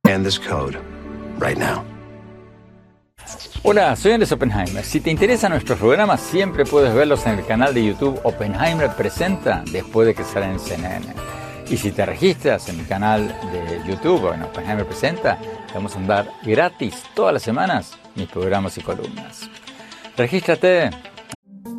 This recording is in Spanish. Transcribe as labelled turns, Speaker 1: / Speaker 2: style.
Speaker 1: Scan this code right now.
Speaker 2: Hola, soy Andrés Oppenheimer. Si te interesan nuestros programas, siempre puedes verlos en el canal de YouTube Oppenheimer Presenta después de que salen en CNN. Y si te registras en mi canal de YouTube o en Oppenheimer Presenta, te vamos a dar gratis todas las semanas mis programas y columnas. Regístrate